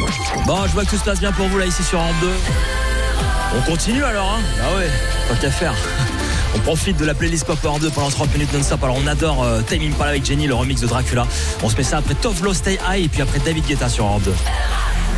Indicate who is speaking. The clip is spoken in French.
Speaker 1: Bon, je vois que tout se passe bien pour vous là ici sur Europe 2. On continue alors, hein. Bah ouais, pas qu'à faire. On profite de la playlist Pop Power 2 pendant 30 minutes non-stop. Alors on adore Tame Impala avec Jenny, le remix de Dracula. On se met ça après Tovlo Stay High et puis après David Guetta sur Europe 2.